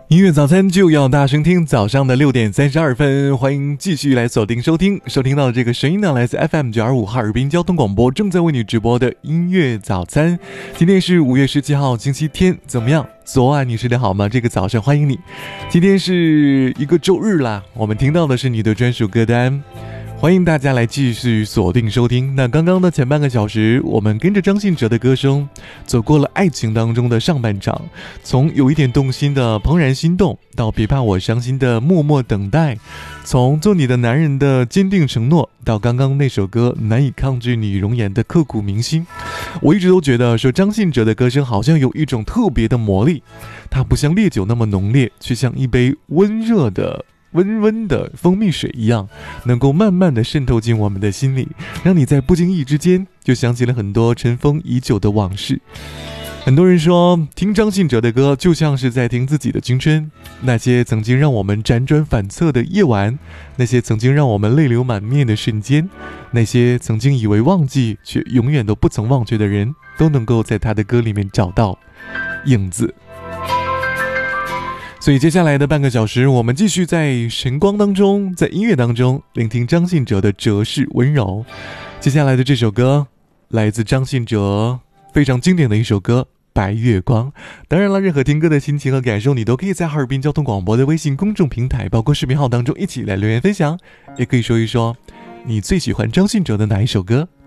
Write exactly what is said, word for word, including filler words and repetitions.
音乐早餐就要大声听，早上的六点三十二分，欢迎继续来锁定收听。收听到的这个声音呢，来自 F M 九二五哈尔滨交通广播，正在为你直播的音乐早餐。今天是五月十七号，星期天，怎么样？昨晚你睡得好吗？这个早上欢迎你。今天是一个周日啦，我们听到的是你的专属歌单。欢迎大家来继续锁定收听。那刚刚的前半个小时，我们跟着张信哲的歌声走过了爱情当中的上半场，从有一点动心的怦然心动，到别怕我伤心的默默等待，从做你的男人的坚定承诺，到刚刚那首歌难以抗拒你容颜的刻骨铭心。我一直都觉得说张信哲的歌声好像有一种特别的魔力，它不像烈酒那么浓烈，却像一杯温热的温温的蜂蜜水一样，能够慢慢的渗透进我们的心里，让你在不经意之间就想起了很多尘封已久的往事。很多人说听张信哲的歌就像是在听自己的青春，那些曾经让我们辗转反侧的夜晚，那些曾经让我们泪流满面的瞬间，那些曾经以为忘记却永远都不曾忘却的人，都能够在他的歌里面找到影子。所以接下来的半个小时，我们继续在晨光当中，在音乐当中聆听张信哲的折式温柔。接下来的这首歌来自张信哲非常经典的一首歌《白月光》。当然了，任何听歌的心情和感受，你都可以在哈尔滨交通广播的微信公众平台包括视频号当中一起来留言分享，也可以说一说你最喜欢张信哲的哪一首歌。